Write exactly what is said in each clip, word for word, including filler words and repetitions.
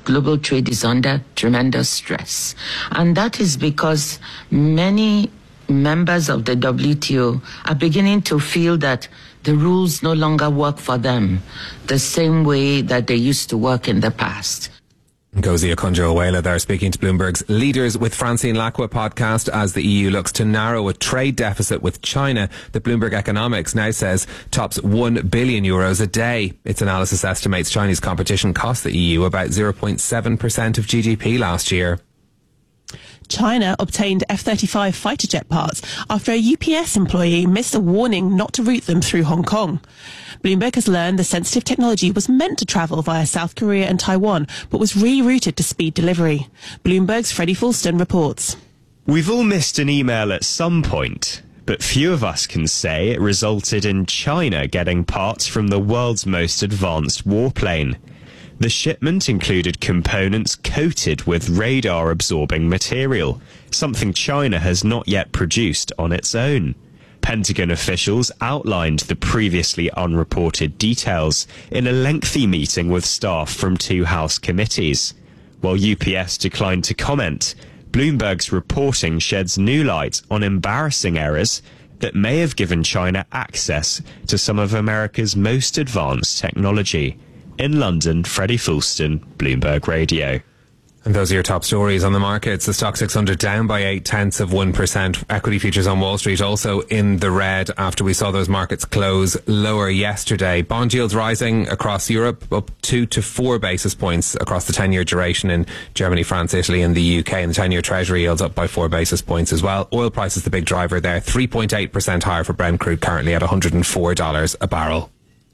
global trade is under tremendous stress. And that is because many members of the W T O are beginning to feel that the rules no longer work for them the same way that they used to work in the past. Ngozi Okonjo-Iweala there speaking to Bloomberg's Leaders with Francine Lacqua podcast as the E U looks to narrow a trade deficit with China that Bloomberg Economics now says tops one billion euros a day. Its analysis estimates Chinese competition cost the E U about zero point seven percent of G D P last year. China obtained F thirty-five fighter jet parts after a U P S employee missed a warning not to route them through Hong Kong. Bloomberg has learned the sensitive technology was meant to travel via South Korea and Taiwan, but was rerouted to speed delivery. Bloomberg's Freddie Fulston reports. We've all missed an email at some point, but few of us can say it resulted in China getting parts from the world's most advanced warplane. The shipment included components coated with radar-absorbing material, something China has not yet produced on its own. Pentagon officials outlined the previously unreported details in a lengthy meeting with staff from two House committees. While U P S declined to comment, Bloomberg's reporting sheds new light on embarrassing errors that may have given China access to some of America's most advanced technology. In London, Freddie Fulston, Bloomberg Radio. And those are your top stories on the markets. The Stock six hundred down by eight tenths of one percent. Equity futures on Wall Street also in the red after we saw those markets close lower yesterday. Bond yields rising across Europe, up two to four basis points across the ten-year duration in Germany, France, Italy and the U K. And the ten-year Treasury yields up by four basis points as well. Oil price is the big driver there, three point eight percent higher for Brent crude, currently at one hundred four dollars a barrel.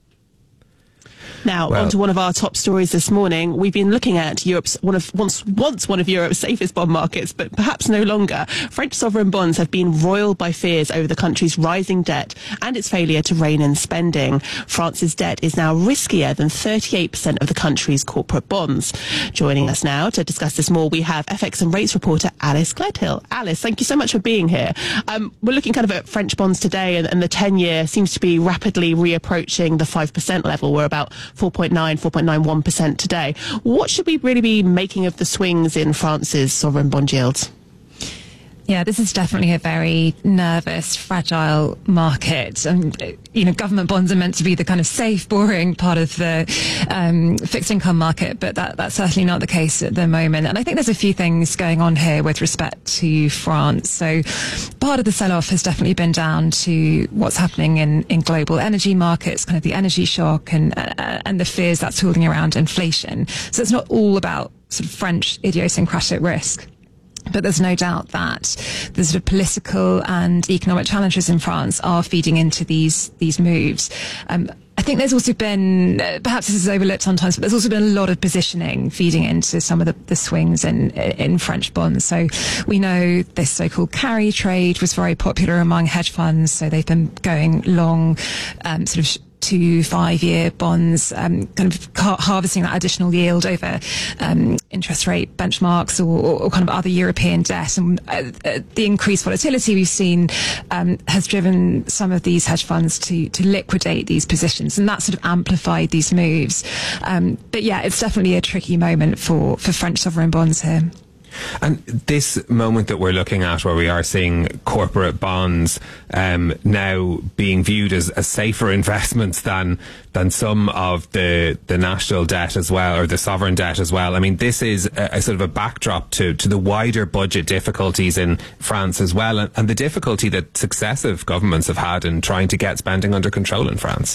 Now, well, on to one of our top stories this morning. We've been looking at Europe's one of once once one of Europe's safest bond markets, but perhaps no longer. French sovereign bonds have been roiled by fears over the country's rising debt and its failure to rein in spending. France's debt is now riskier than thirty-eight percent of the country's corporate bonds. Joining us now to discuss this more, we have F X and rates reporter Alice Gledhill. Alice, thank you so much for being here. Um, we're looking kind of at French bonds today, and, and the ten-year seems to be rapidly reapproaching the five percent level. We're about four point nine, four point nine one percent today. What should we really be making of the swings in France's sovereign bond yields? Yeah, this is definitely a very nervous, fragile market. Um, you know, government bonds are meant to be the kind of safe, boring part of the um, fixed income market, but that, that's certainly not the case at the moment. And I think there's a few things going on here with respect to France. So part of the sell-off has definitely been down to what's happening in, in global energy markets, kind of the energy shock and, uh, and the fears that's holding around inflation. So it's not all about sort of French idiosyncratic risk. But there's no doubt that the sort of political and economic challenges in France are feeding into these these moves. Um, I think there's also been, uh, perhaps this is overlooked sometimes, but there's also been a lot of positioning feeding into some of the, the swings in in French bonds. So we know this so-called carry trade was very popular among hedge funds. So they've been going long, um, sort of two five-year bonds, um, kind of ca- harvesting that additional yield over um, interest rate benchmarks or, or kind of other European debt. And uh, uh, the increased volatility we've seen um, has driven some of these hedge funds to to liquidate these positions, and that sort of amplified these moves. Um, but yeah, it's definitely a tricky moment for, for French sovereign bonds here. And this moment that we're looking at, where we are seeing corporate bonds um, now being viewed as, as safer investments than than some of the the national debt as well, or the sovereign debt as well. I mean, this is a, a sort of a backdrop to to the wider budget difficulties in France as well, and, and the difficulty that successive governments have had in trying to get spending under control in France.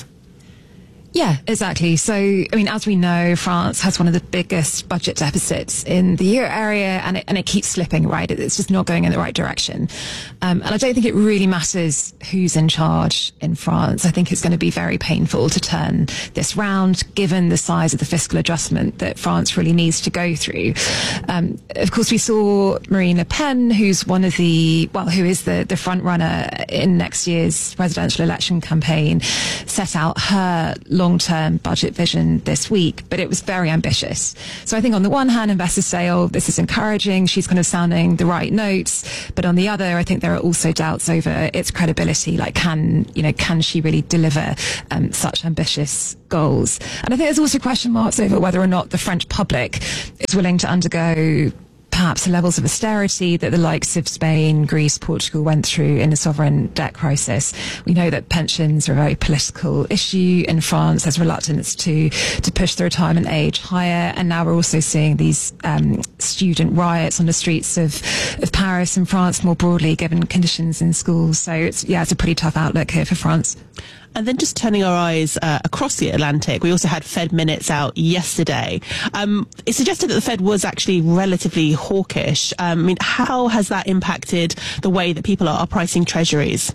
Yeah, exactly. So, I mean, as we know, France has one of the biggest budget deficits in the euro area, and it, and it keeps slipping, right? It's just not going in the right direction. Um, and I don't think it really matters who's in charge in France. I think it's going to be very painful to turn this round, given the size of the fiscal adjustment that France really needs to go through. Um, of course, we saw Marine Le Pen, who's one of the, well, who is the, the front runner in next year's presidential election campaign, set out her long long-term budget vision this week, but it was very ambitious. So I think on the one hand, investors say, oh, this is encouraging, she's kind of sounding the right notes. But on the other, I think there are also doubts over its credibility, like can, you know, can she really deliver um, such ambitious goals? And I think there's also question marks over whether or not the French public is willing to undergo perhaps the levels of austerity that the likes of Spain, Greece, Portugal went through in the sovereign debt crisis. We know that pensions are a very political issue in France. There's reluctance to, to push the retirement age higher. And now we're also seeing these um, student riots on the streets of, of Paris and France more broadly, given conditions in schools. So it's, yeah, it's a pretty tough outlook here for France. And then just turning our eyes uh, across the Atlantic, we also had Fed minutes out yesterday. Um, it suggested that the Fed was actually relatively hawkish. Um, I mean, how has that impacted the way that people are, are pricing treasuries?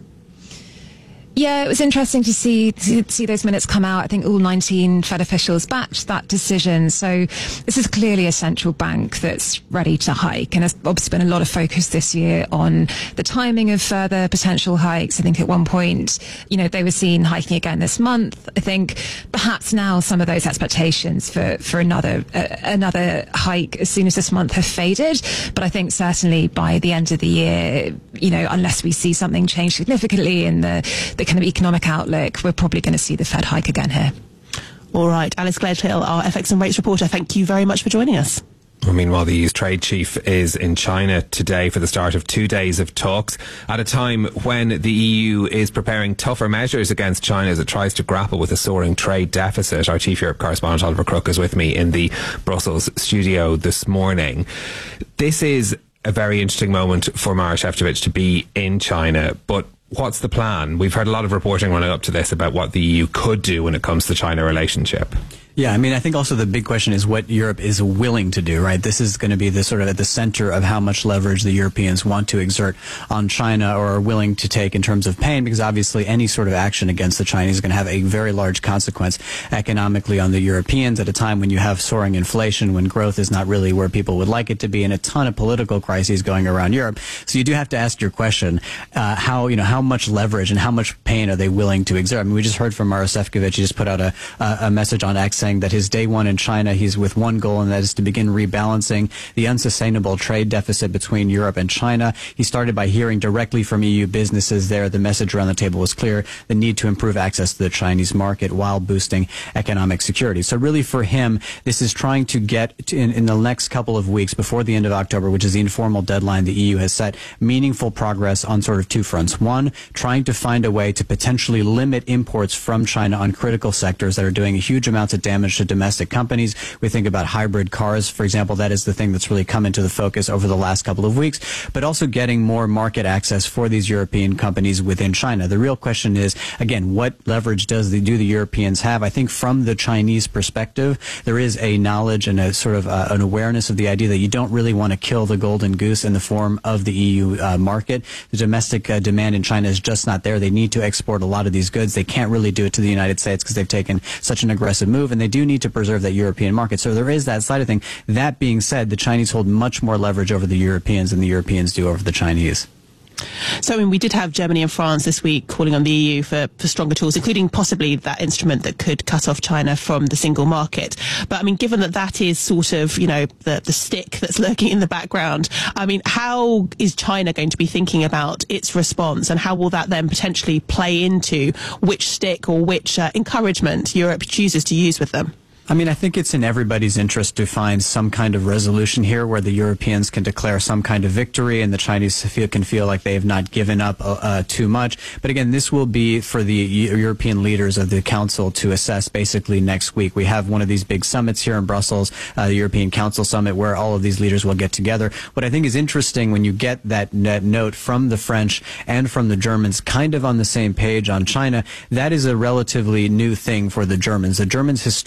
Yeah, it was interesting to see to see those minutes come out. I think all nineteen Fed officials backed that decision. So this is clearly a central bank that's ready to hike. And there's obviously been a lot of focus this year on the timing of further potential hikes. I think at one point, you know, they were seen hiking again this month. I think perhaps now some of those expectations for, for another uh, another hike as soon as this month have faded. But I think certainly by the end of the year, you know, unless we see something change significantly in the the kind of economic outlook, we're probably going to see the Fed hike again here. All right, Alice Gledhill, our F X and rates reporter, thank you very much for joining us. Well, meanwhile, the E U's trade chief is in China today for the start of two days of talks at a time when the E U is preparing tougher measures against China as it tries to grapple with a soaring trade deficit. Our chief Europe correspondent Oliver Crook is with me in the Brussels studio this morning. This is a very interesting moment for Maroš Šefčovič to be in China, but what's the plan? We've heard a lot of reporting running up to this about what the E U could do when it comes to the China relationship. Yeah, I mean, I think also the big question is what Europe is willing to do, right? This is going to be the sort of at the center of how much leverage the Europeans want to exert on China or are willing to take in terms of pain, because obviously any sort of action against the Chinese is going to have a very large consequence economically on the Europeans at a time when you have soaring inflation, when growth is not really where people would like it to be, and a ton of political crises going around Europe. So you do have to ask your question, uh, how, you know, how much leverage and how much pain are they willing to exert? I mean, we just heard from Maroš Šefčovič. He just put out a, a message on X saying that his day one in China, he's with one goal, and that is to begin rebalancing the unsustainable trade deficit between Europe and China. He started by hearing directly from E U businesses there. The message around the table was clear: the need to improve access to the Chinese market while boosting economic security. So really for him, this is trying to get to, in, in the next couple of weeks before the end of October, which is the informal deadline the E U has set, meaningful progress on sort of two fronts. One, trying to find a way to potentially limit imports from China on critical sectors that are doing huge amounts of damage to domestic companies. We think about hybrid cars, for example. That is the thing that's really come into the focus over the last couple of weeks, but also getting more market access for these European companies within China. The real question is, again, what leverage does the, do the Europeans have? I think from the Chinese perspective, there is a knowledge and a sort of uh, an awareness of the idea that you don't really want to kill the golden goose in the form of the E U uh, market. The domestic uh, demand in China is just not there. They need to export a lot of these goods. They can't really do it to the United States because they've taken such an aggressive move, and they do need to preserve that European market. So there is that side of thing. That being said, the Chinese hold much more leverage over the Europeans than the Europeans do over the Chinese. So, I mean, we did have Germany and France this week calling on the E U for, for stronger tools, including possibly that instrument that could cut off China from the single market. But, I mean, given that that is sort of, you know, the, the stick that's lurking in the background, I mean, how is China going to be thinking about its response, and how will that then potentially play into which stick or which uh, encouragement Europe chooses to use with them? I mean, I think it's in everybody's interest to find some kind of resolution here where the Europeans can declare some kind of victory and the Chinese feel, can feel like they have not given up uh, too much. But again, this will be for the European leaders of the Council to assess basically next week. We have one of these big summits here in Brussels, uh, the European Council Summit, where all of these leaders will get together. What I think is interesting when you get that, that note from the French and from the Germans kind of on the same page on China, that is a relatively new thing for the Germans. The Germans historically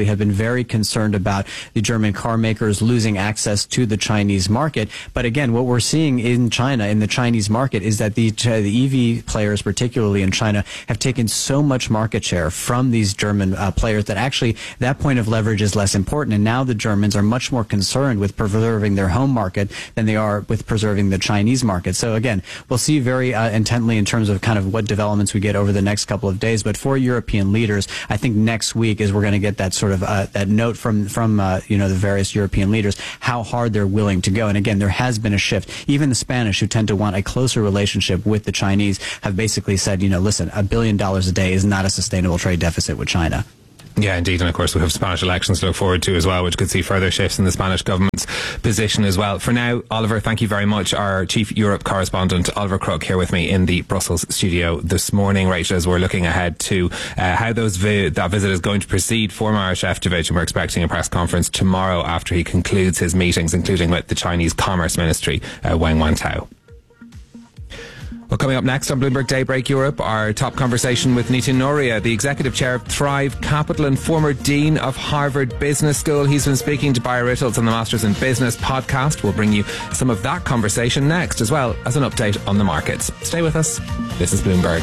have been very concerned about the German car makers losing access to the Chinese market. But again, what we're seeing in China, in the Chinese market, is that the, the E V players, particularly in China, have taken so much market share from these German uh, players that actually that point of leverage is less important. And now the Germans are much more concerned with preserving their home market than they are with preserving the Chinese market. So again, we'll see very uh, intently in terms of kind of what developments we get over the next couple of days. But for European leaders, I think next week is we're going to get that sort of uh, that note from from uh, you know the various European leaders how hard they're willing to go. And again, there has been a shift. Even the Spanish, who tend to want a closer relationship with the Chinese, have basically said, you know, listen, a billion dollars a day is not a sustainable trade deficit with China. Yeah, indeed. And of course, we have Spanish elections to look forward to as well, which could see further shifts in the Spanish government's position as well. For now, Oliver, thank you very much. Our Chief Europe correspondent, Oliver Crook, here with me in the Brussels studio this morning, Rachel, as we're looking ahead to uh, how those vi- that visit is going to proceed for Maroš Šefčovič. And we're expecting a press conference tomorrow after he concludes his meetings, including with the Chinese Commerce Ministry, uh, Wang Wantao. Well, coming up next on Bloomberg Daybreak Europe, our top conversation with Nitin Nohria, the executive chair of Thrive Capital and former dean of Harvard Business School. He's been speaking to Barry Rittles on the Masters in Business podcast. We'll bring you some of that conversation next, as well as an update on the markets. Stay with us. This is Bloomberg.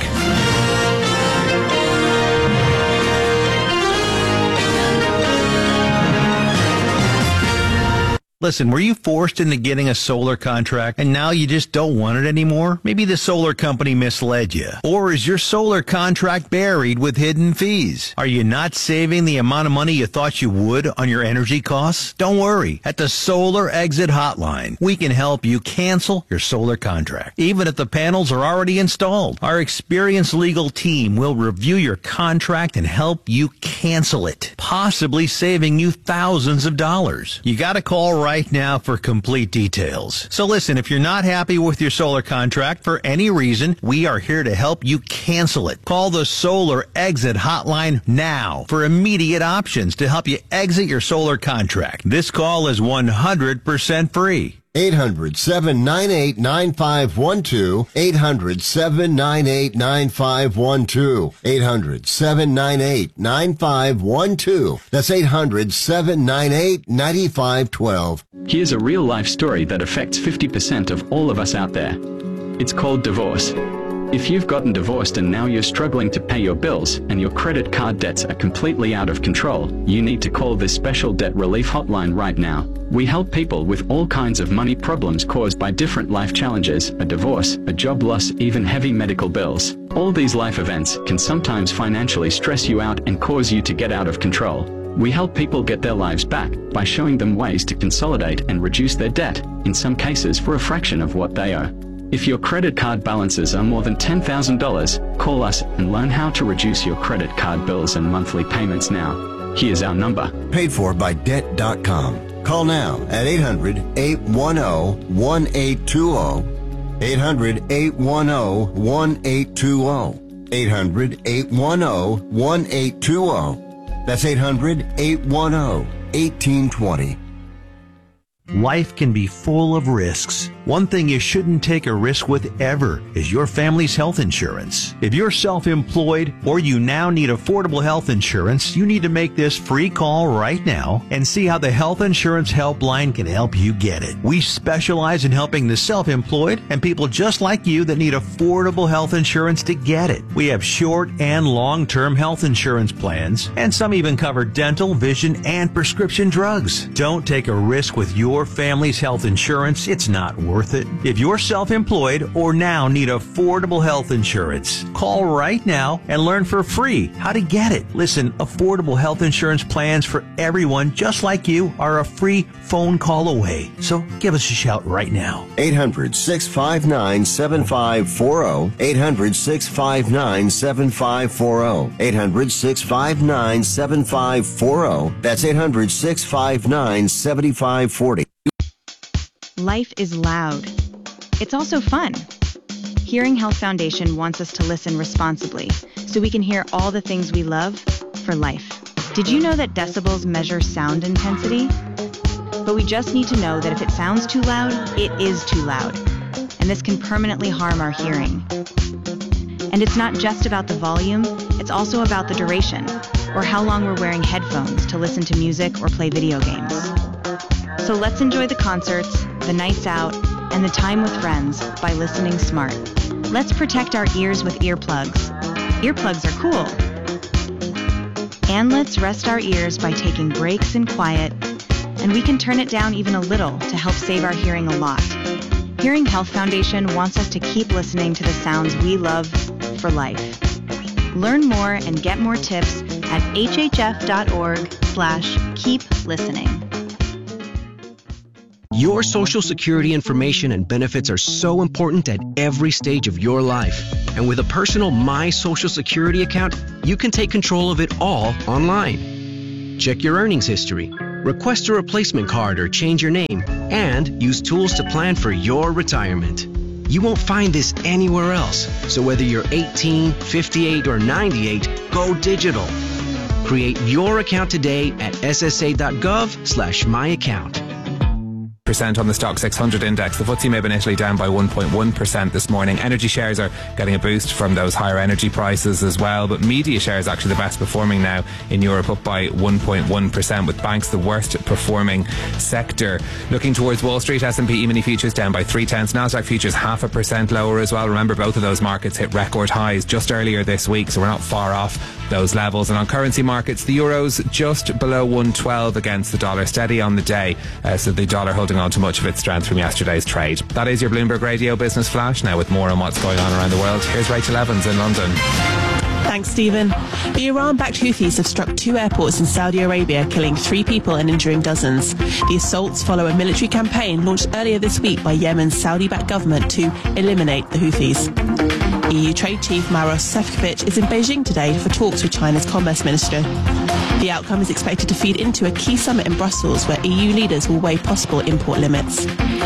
Listen, were you forced into getting a solar contract and now you just don't want it anymore? Maybe the solar company misled you. Or is your solar contract buried with hidden fees? Are you not saving the amount of money you thought you would on your energy costs? Don't worry. At the Solar Exit Hotline, we can help you cancel your solar contract, even if the panels are already installed. Our experienced legal team will review your contract and help you cancel it, possibly saving you thousands of dollars. You got to call right right now for complete details. So listen, if you're not happy with your solar contract for any reason, we are here to help you cancel it. Call the Solar Exit Hotline now for immediate options to help you exit your solar contract. This call is one hundred percent free. eight hundred, seven nine eight, nine five one two. eight hundred, seven nine eight, nine five one two. eight hundred, seven nine eight, nine five one two. That's eight hundred, seven nine eight, nine five one two. Here's a real-life story that affects fifty percent of all of us out there. It's called divorce. If you've gotten divorced and now you're struggling to pay your bills and your credit card debts are completely out of control, you need to call this special debt relief hotline right now. We help people with all kinds of money problems caused by different life challenges, a divorce, a job loss, even heavy medical bills. All these life events can sometimes financially stress you out and cause you to get out of control. We help people get their lives back by showing them ways to consolidate and reduce their debt, in some cases for a fraction of what they owe. If your credit card balances are more than ten thousand dollars, call us and learn how to reduce your credit card bills and monthly payments now. Here's our number. Paid for by debt dot com. Call now at eight hundred, eight one zero, one eight two zero. eight hundred, eight one zero, one eight two zero. eight hundred, eight one zero, one eight two zero. That's eight hundred, eight one zero, one eight two zero. Life can be full of risks. One thing you shouldn't take a risk with ever is your family's health insurance. If you're self-employed or you now need affordable health insurance, you need to make this free call right now and see how the Health Insurance Helpline can help you get it. We specialize in helping the self-employed and people just like you that need affordable health insurance to get it. We have short and long-term health insurance plans, and some even cover dental, vision, and prescription drugs. Don't take a risk with your family's health insurance. It's not worth it. If you're self-employed or now need affordable health insurance, call right now and learn for free how to get it. Listen, affordable health insurance plans for everyone just like you are a free phone call away. So give us a shout right now. eight hundred, six five nine, seven five four zero. eight hundred, six five nine, seven five four zero. eight hundred, six five nine, seven five four zero. That's eight hundred, six five nine, seven five four zero. Life is loud. It's also fun. Hearing Health Foundation wants us to listen responsibly so we can hear all the things we love for life. Did you know that decibels measure sound intensity? But we just need to know that if it sounds too loud, it is too loud. And this can permanently harm our hearing. And it's not just about the volume, it's also about the duration, or how long we're wearing headphones to listen to music or play video games. So let's enjoy the concerts, the nights out, and the time with friends by listening smart. Let's protect our ears with earplugs. Earplugs are cool. And let's rest our ears by taking breaks in quiet, and we can turn it down even a little to help save our hearing a lot. Hearing Health Foundation wants us to keep listening to the sounds we love for life. Learn more and get more tips at hhf.org slash keep listening. Your Social Security information and benefits are so important at every stage of your life. And with a personal My Social Security account, you can take control of it all online. Check your earnings history, request a replacement card or change your name, and use tools to plan for your retirement. You won't find this anywhere else. So whether you're eighteen, fifty-eight, or ninety-eight, go digital. Create your account today at ssa.gov slash my account. Percent on the Stock six hundred index. The F T S E M I B in Italy down by one point one percent this morning. Energy shares are getting a boost from those higher energy prices as well, but media shares actually the best performing now in Europe, up by one point one percent, with banks the worst performing sector. Looking towards Wall Street, S and P E-mini futures down by three tenths. Nasdaq futures half a percent lower as well. Remember, both of those markets hit record highs just earlier this week, so we're not far off those levels. And on currency markets, the euro's just below one twelve against the dollar, steady on the day, uh, so the dollar holding on to much of its strength from yesterday's trade. That is your Bloomberg Radio Business Flash. Now with more on what's going on around the world, here's Rachel Evans in London. Thanks, Stephen. The Iran-backed Houthis have struck two airports in Saudi Arabia, killing three people and injuring dozens. The assaults follow a military campaign launched earlier this week by Yemen's Saudi-backed government to eliminate the Houthis. E U Trade Chief Maros Sefcovic is in Beijing today for talks with China's Commerce Minister. The outcome is expected to feed into a key summit in Brussels where E U leaders will weigh possible import limits.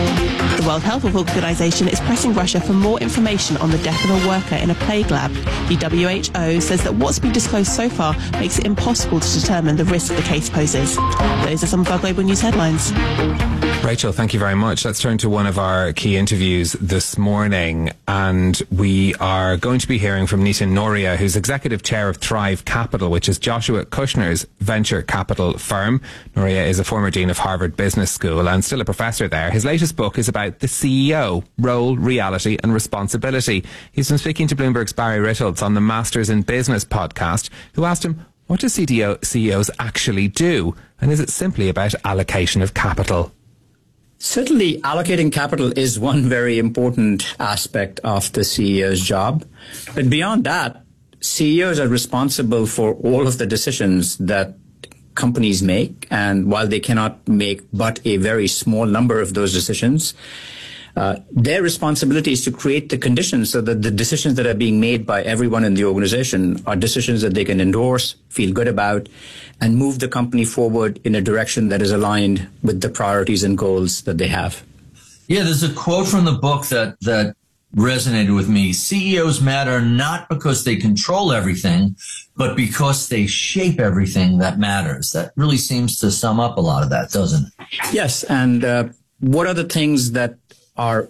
The World Health Organization is pressing Russia for more information on the death of a worker in a plague lab. The W H O says that what's been disclosed so far makes it impossible to determine the risk the case poses. Those are some of our global news headlines. Rachel, thank you very much. Let's turn to one of our key interviews this morning, and we are going to be hearing from Nitin Noria, who's Executive Chair of Thrive Capital, which is Joshua Kushner's venture capital firm. Noria is a former Dean of Harvard Business School and still a professor there. His latest book is about the C E O, role, reality and responsibility. He's been speaking to Bloomberg's Barry Ritholtz on the Masters in Business podcast, who asked him, what do C E Os actually do? And is it simply about allocation of capital? Certainly, allocating capital is one very important aspect of the C E O's job. But beyond that, C E Os are responsible for all of the decisions that companies make. And while they cannot make but a very small number of those decisions, uh, their responsibility is to create the conditions so that the decisions that are being made by everyone in the organization are decisions that they can endorse, feel good about, and move the company forward in a direction that is aligned with the priorities and goals that they have. Yeah, there's a quote from the book that, that resonated with me. C E Os matter not because they control everything, but because they shape everything that matters. That really seems to sum up a lot of that, doesn't it? Yes, and uh, what are the things that are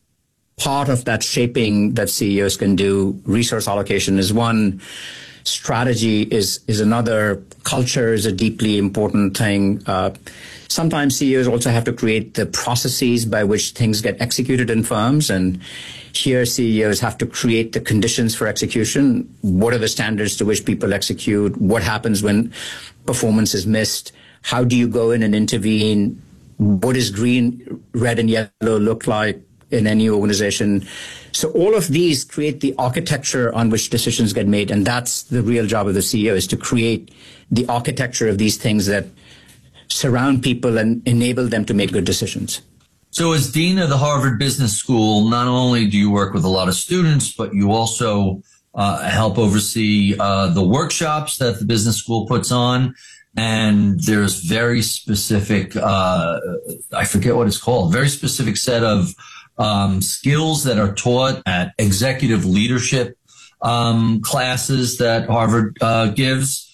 part of that shaping that C E Os can do? Resource allocation is one. Strategy is is another. Culture is a deeply important thing. Uh, sometimes C E Os also have to create the processes by which things get executed in firms. And here C E Os have to create the conditions for execution. What are the standards to which people execute? What happens when performance is missed? How do you go in and intervene? What does green, red, and yellow look like in any organization? So all of these create the architecture on which decisions get made. And that's the real job of the C E O, is to create the architecture of these things that surround people and enable them to make good decisions. So as Dean of the Harvard Business School, not only do you work with a lot of students, but you also uh, help oversee uh, the workshops that the business school puts on. And there's very specific, uh, I forget what it's called, very specific set of um, skills that are taught at executive leadership um, classes that Harvard uh, gives.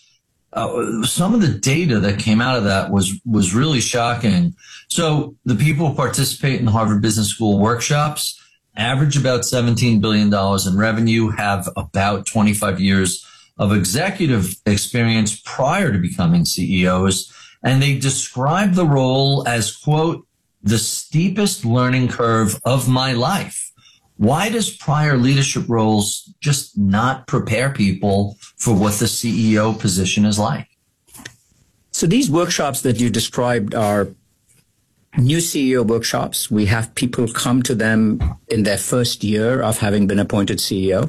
Uh, some of the data that came out of that was was really shocking. So the people who participate in the Harvard Business School workshops, average about seventeen billion dollars in revenue, have about twenty-five years of executive experience prior to becoming C E Os. And they describe the role as, quote, the steepest learning curve of my life. Why does prior leadership roles just not prepare people for what the C E O position is like? So these workshops that you described are new C E O workshops. We have people come to them in their first year of having been appointed C E O.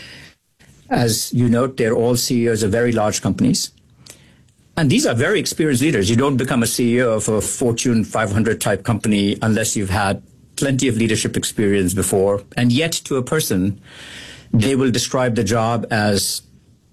As you note, they're all C E Os of very large companies. And these are very experienced leaders. You don't become a C E O of a Fortune five hundred type company unless you've had plenty of leadership experience before. And yet, to a person, they will describe the job as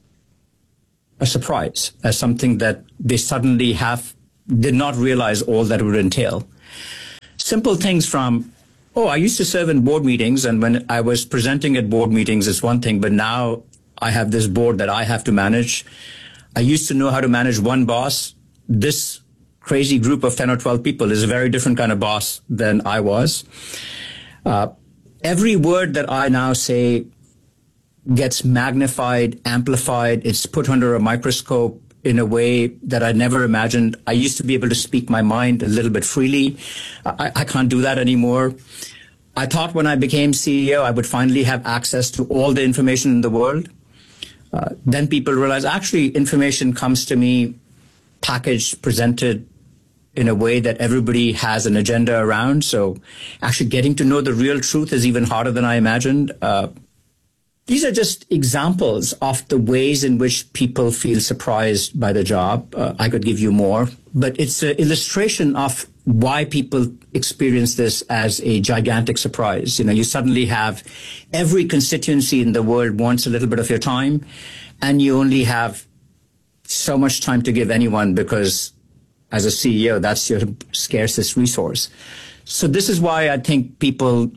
a surprise, as something that they suddenly have, did not realize all that it would entail. Simple things from, oh, I used to serve in board meetings, and when I was presenting at board meetings, it's one thing, but now I have this board that I have to manage. I used to know how to manage one boss. This crazy group of ten or twelve people is a very different kind of boss than I was. Uh, every word that I now say gets magnified, amplified. It's put under a microscope in a way that I never imagined. I used to be able to speak my mind a little bit freely. I, I can't do that anymore. I thought when I became C E O, I would finally have access to all the information in the world. Uh, then people realize actually information comes to me packaged, presented in a way that everybody has an agenda around. So actually getting to know the real truth is even harder than I imagined. Uh, these are just examples of the ways in which people feel surprised by the job. Uh, I could give you more, but it's an illustration of why people experience this as a gigantic surprise. You know, you suddenly have every constituency in the world wants a little bit of your time, and you only have so much time to give anyone because as a C E O, that's your scarcest resource. So this is why I think people,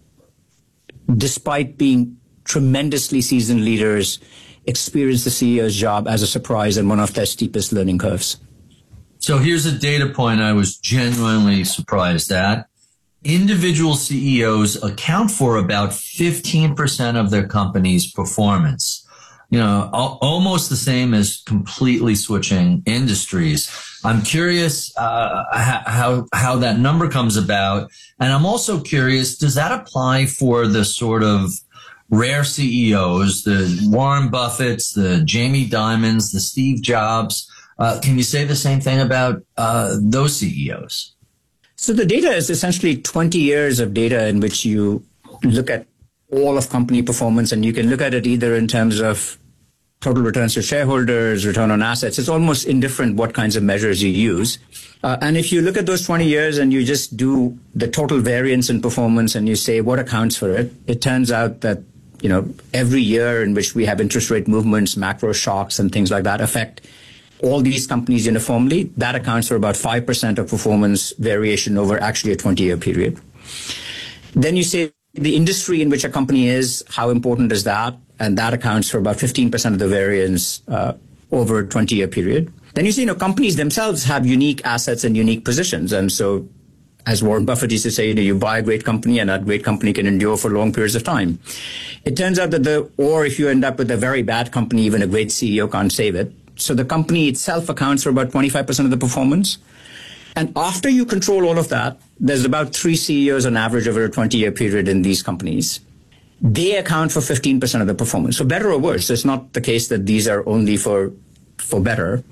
despite being tremendously seasoned leaders, experience the C E O's job as a surprise and one of their steepest learning curves. So here's a data point I was genuinely surprised at. Individual C E Os account for about fifteen percent of their company's performance. You know, al- almost the same as completely switching industries. I'm curious uh, how how that number comes about. And I'm also curious, does that apply for the sort of rare C E Os, the Warren Buffetts, the Jamie Dimons, the Steve Jobs? Uh, can you say the same thing about uh, those C E Os? So the data is essentially twenty years of data in which you look at all of company performance, and you can look at it either in terms of total returns to shareholders, return on assets. It's almost indifferent what kinds of measures you use. Uh, and if you look at those twenty years and you just do the total variance in performance and you say what accounts for it, it turns out that, you know, every year in which we have interest rate movements, macro shocks and things like that affect all these companies uniformly, that accounts for about five percent of performance variation over actually a twenty-year period. Then you say the industry in which a company is, how important is that? And that accounts for about fifteen percent of the variance uh, over a twenty-year period. Then you see, you know, companies themselves have unique assets and unique positions. And so, as Warren Buffett used to say, you know, you buy a great company and that great company can endure for long periods of time. It turns out that the, or if you end up with a very bad company, even a great C E O can't save it. So the company itself accounts for about twenty-five percent of the performance. And after you control all of that, there's about three C E Os on average over a twenty-year period in these companies. They account for fifteen percent of the performance. So better or worse, it's not the case that these are only for for better.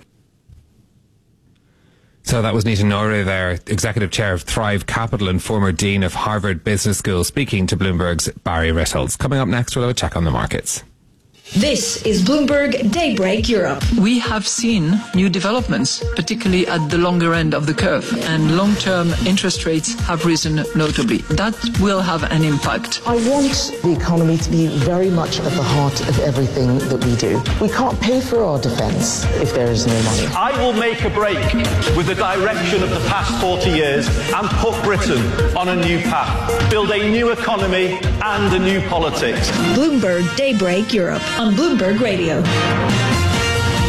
So that was Nita Nouri there, Executive Chair of Thrive Capital and former Dean of Harvard Business School, speaking to Bloomberg's Barry Ritholtz. Coming up next, we'll have a check on the markets. This is Bloomberg Daybreak Europe. We have seen new developments, particularly at the longer end of the curve, and long-term interest rates have risen notably. That will have an impact. I want the economy to be very much at the heart of everything that we do. We can't pay for our defence if there is no money. I will make a break with the direction of the past forty years and put Britain on a new path, build a new economy and a new politics. Bloomberg Daybreak Europe on Bloomberg Radio.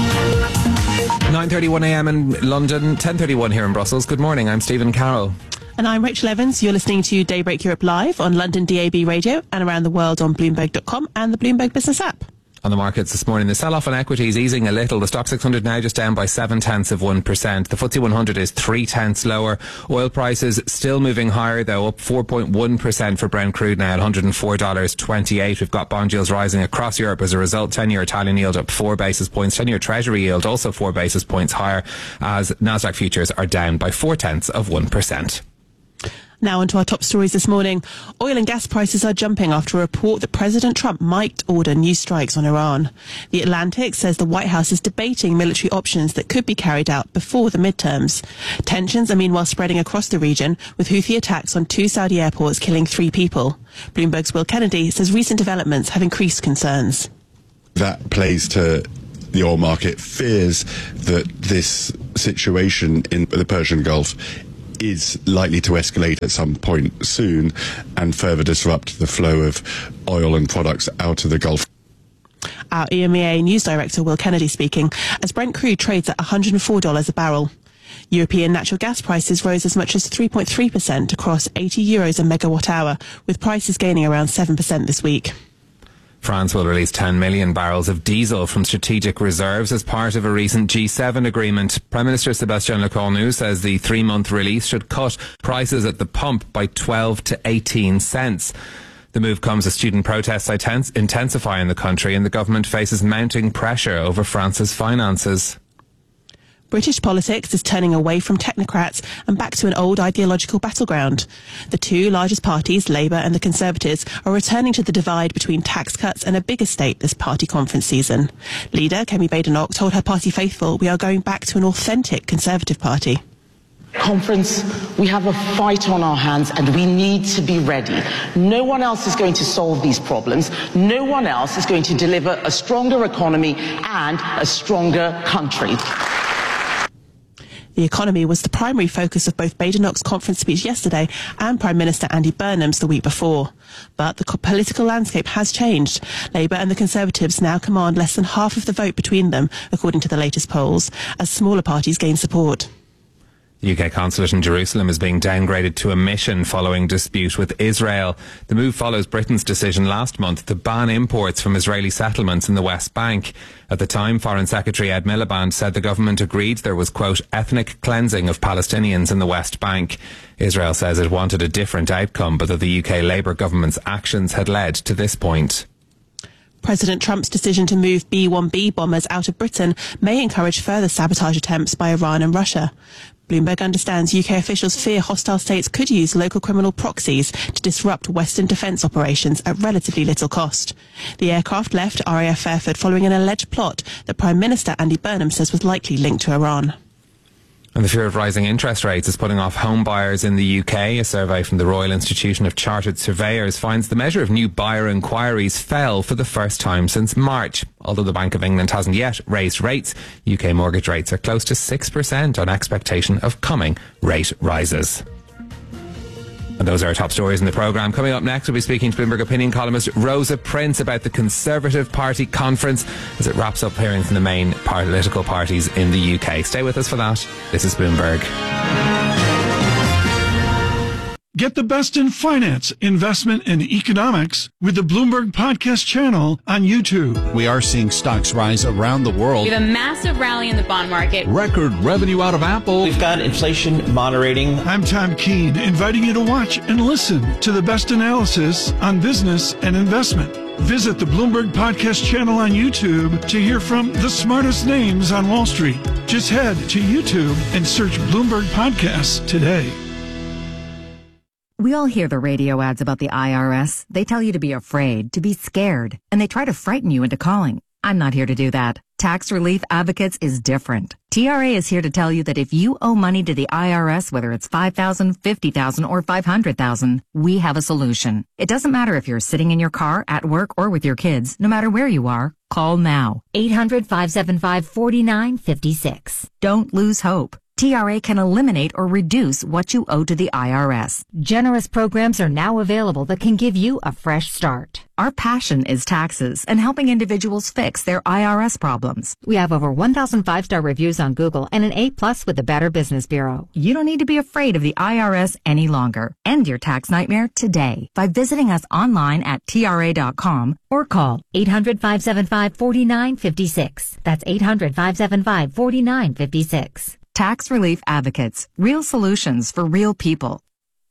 nine thirty-one a.m. in London, ten thirty-one here in Brussels. Good morning, I'm Stephen Carroll. And I'm Rachel Evans. You're listening to Daybreak Europe live on London D A B radio and around the world on Bloomberg dot com and the Bloomberg Business app. On the markets this morning, the sell-off on equities easing a little. The Stock six hundred now just down by seven tenths of one percent. The F T S E one hundred is three tenths lower. Oil prices still moving higher, though, up four point one percent for Brent crude now at one hundred four dollars twenty-eight. We've got bond yields rising across Europe as a result. ten-year Italian yield up four basis points. ten-year Treasury yield also four basis points higher, as Nasdaq futures are down by four tenths of one percent. Now onto our top stories this morning. Oil and gas prices are jumping after a report that President Trump might order new strikes on Iran. The Atlantic says the White House is debating military options that could be carried out before the midterms. Tensions are meanwhile spreading across the region, with Houthi attacks on two Saudi airports killing three people. Bloomberg's Will Kennedy says recent developments have increased concerns. That plays to the oil market fears that this situation in the Persian Gulf is likely to escalate at some point soon and further disrupt the flow of oil and products out of the Gulf. Our E M E A news director Will Kennedy speaking, as Brent crude trades at one hundred four dollars a barrel. European natural gas prices rose as much as three point three percent across eighty euros a megawatt hour, with prices gaining around seven percent this week. France will release ten million barrels of diesel from strategic reserves as part of a recent G seven agreement. Prime Minister Sébastien Lecornu says the three-month release should cut prices at the pump by twelve to eighteen cents. The move comes as student protests intensify in the country and the government faces mounting pressure over France's finances. British politics is turning away from technocrats and back to an old ideological battleground. The two largest parties, Labour and the Conservatives, are returning to the divide between tax cuts and a bigger state this party conference season. Leader Kemi Badenoch told her party faithful, "We are going back to an authentic Conservative party." Conference, we have a fight on our hands and we need to be ready. No one else is going to solve these problems. No one else is going to deliver a stronger economy and a stronger country. The economy was the primary focus of both Badenoch's conference speech yesterday and Prime Minister Andy Burnham's the week before. But the political landscape has changed. Labour and the Conservatives now command less than half of the vote between them, according to the latest polls, as smaller parties gain support. The U K consulate in Jerusalem is being downgraded to a mission following dispute with Israel. The move follows Britain's decision last month to ban imports from Israeli settlements in the West Bank. At the time, Foreign Secretary Ed Miliband said the government agreed there was, quote, ethnic cleansing of Palestinians in the West Bank. Israel says it wanted a different outcome, but that the U K Labour government's actions had led to this point. President Trump's decision to move B one B bombers out of Britain may encourage further sabotage attempts by Iran and Russia. Bloomberg understands U K officials fear hostile states could use local criminal proxies to disrupt Western defence operations at relatively little cost. The aircraft left R A F Fairford following an alleged plot that Prime Minister Andy Burnham says was likely linked to Iran. And the fear of rising interest rates is putting off home buyers in the U K. A survey from the Royal Institution of Chartered Surveyors finds the measure of new buyer inquiries fell for the first time since March. Although the Bank of England hasn't yet raised rates, U K mortgage rates are close to six percent on expectation of coming rate rises. And those are our top stories in the programme. Coming up next, we'll be speaking to Bloomberg opinion columnist Rosa Prince about the Conservative Party conference as it wraps up hearings from the main political parties in the U K. Stay with us for that. This is Bloomberg. Get the best in finance, investment, and economics with the Bloomberg Podcast channel on YouTube. We are seeing stocks rise around the world. We have a massive rally in the bond market. Record revenue out of Apple. We've got inflation moderating. I'm Tom Keene, inviting you to watch and listen to the best analysis on business and investment. Visit the Bloomberg Podcast channel on YouTube to hear from the smartest names on Wall Street. Just head to YouTube and search Bloomberg Podcasts today. We all hear the radio ads about the I R S. They tell you to be afraid, to be scared, and they try to frighten you into calling. I'm not here to do that. Tax Relief Advocates is different. T R A is here to tell you that if you owe money to the I R S, whether it's five thousand dollars, fifty thousand dollars, or five hundred thousand dollars, we have a solution. It doesn't matter if you're sitting in your car, at work, or with your kids. No matter where you are, call now. eight hundred, five seven five, four nine five six. Don't lose hope. T R A can eliminate or reduce what you owe to the I R S. Generous programs are now available that can give you a fresh start. Our passion is taxes and helping individuals fix their I R S problems. We have over one thousand five-star reviews on Google and an A plus with the Better Business Bureau. You don't need to be afraid of the I R S any longer. End your tax nightmare today by visiting us online at T R A dot com or call eight hundred, five seven five, four nine five six. That's eight hundred, five seven five, four nine five six. Tax Relief Advocates. Real solutions for real people.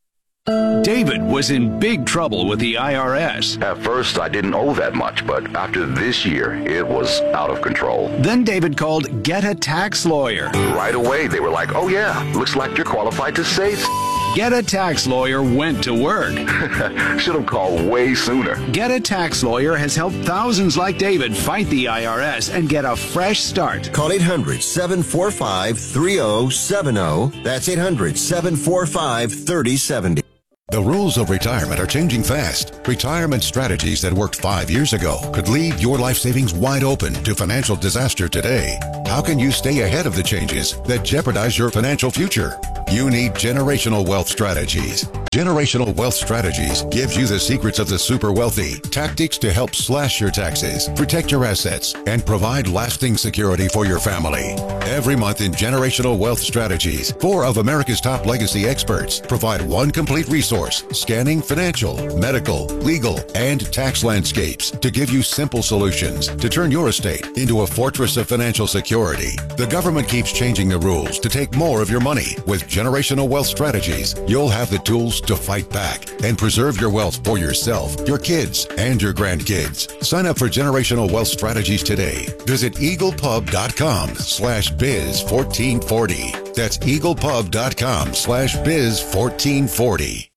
David was in big trouble with the I R S. At first, I didn't owe that much, but after this year, it was out of control. Then David called Get a Tax Lawyer. Right away, they were like, oh yeah, looks like you're qualified to save. Get a Tax Lawyer went to work. Should have called way sooner. Get a Tax Lawyer has helped thousands like David fight the I R S and get a fresh start. Call eight hundred, seven four five, three zero seven zero. That's eight hundred, seven four five, three zero seven zero. The rules of retirement are changing fast. Retirement strategies that worked five years ago could leave your life savings wide open to financial disaster today. How can you stay ahead of the changes that jeopardize your financial future? You need Generational Wealth Strategies. Generational Wealth Strategies gives you the secrets of the super wealthy, tactics to help slash your taxes, protect your assets, and provide lasting security for your family. Every month in Generational Wealth Strategies, four of America's top legacy experts provide one complete resource scanning financial, medical, legal, and tax landscapes to give you simple solutions to turn your estate into a fortress of financial security. The government keeps changing the rules to take more of your money. With Generational Wealth Strategies, you'll have the tools to fight back and preserve your wealth for yourself, your kids, and your grandkids. Sign up for Generational Wealth Strategies today. Visit eaglepub.com slash biz 1440. That's eaglepub.com slash biz 1440.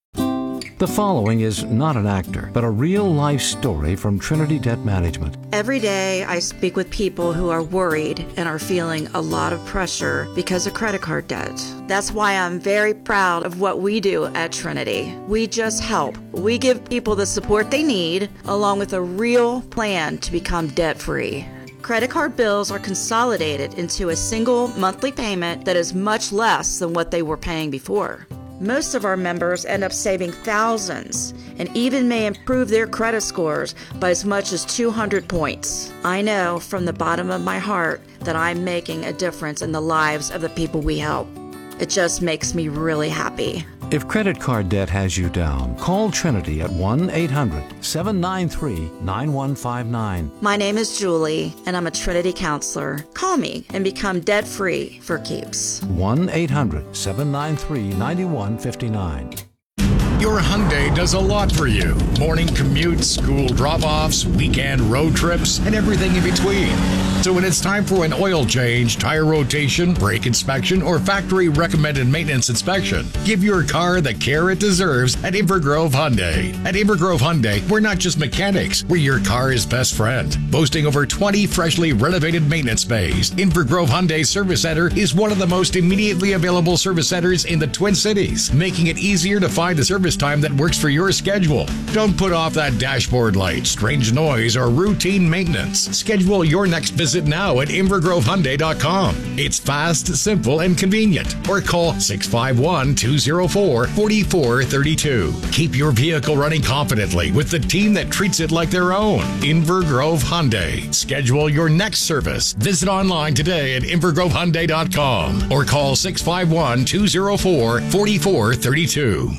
The following is not an actor, but a real-life story from Trinity Debt Management. Every day I speak with people who are worried and are feeling a lot of pressure because of credit card debt. That's why I'm very proud of what we do at Trinity. We just help. We give people the support they need, along with a real plan to become debt-free. Credit card bills are consolidated into a single monthly payment that is much less than what they were paying before. Most of our members end up saving thousands and even may improve their credit scores by as much as two hundred points. I know from the bottom of my heart that I'm making a difference in the lives of the people we help. It just makes me really happy. If credit card debt has you down, call Trinity at one eight hundred, seven nine three, nine one five nine. My name is Julie, and I'm a Trinity counselor. Call me and become debt-free for keeps. one eight hundred, seven nine three, nine one five nine. Your Hyundai does a lot for you. Morning commutes, school drop-offs, weekend road trips, and everything in between. So when it's time for an oil change, tire rotation, brake inspection, or factory-recommended maintenance inspection, give your car the care it deserves at Invergrove Hyundai. At Invergrove Hyundai, we're not just mechanics, we're your car's best friend. Boasting over twenty freshly renovated maintenance bays, Invergrove Hyundai Service Center is one of the most immediately available service centers in the Twin Cities, making it easier to find a service time that works for your schedule. Don't put off that dashboard light, strange noise, or routine maintenance. Schedule your next visit now at invergrove hyundai dot com. It's fast, simple, and convenient. Or call six five one, two zero four, four four three two. Keep your vehicle running confidently with the team that treats it like their own. Invergrove Hyundai. Schedule your next service. Visit online today at invergrove hyundai dot com or call six five one, two zero four, four four three two.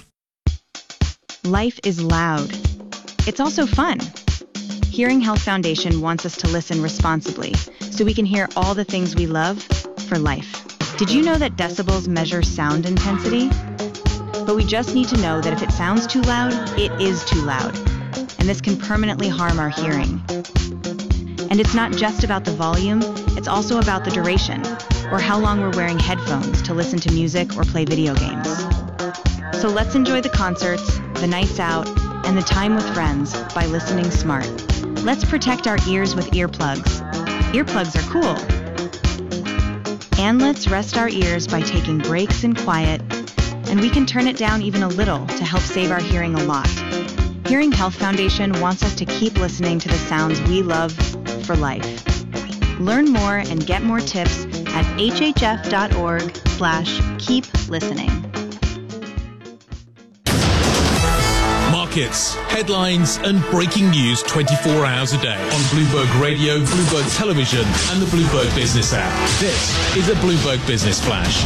Life is loud. It's also fun. Hearing Health Foundation wants us to listen responsibly so we can hear all the things we love for life. Did you know that decibels measure sound intensity? But we just need to know that if it sounds too loud, it is too loud. And this can permanently harm our hearing. And it's not just about the volume, it's also about the duration, or how long we're wearing headphones to listen to music or play video games. So let's enjoy the concerts, the nights out, and the time with friends by listening smart. Let's protect our ears with earplugs. Earplugs are cool. And let's rest our ears by taking breaks in quiet, and we can turn it down even a little to help save our hearing a lot. Hearing Health Foundation wants us to keep listening to the sounds we love for life. Learn more and get more tips at at hhf.org slash keep listening. Markets, headlines and breaking news twenty-four hours a day on Bloomberg Radio, Bloomberg Television and the Bloomberg Business app. This is a Bloomberg Business Flash.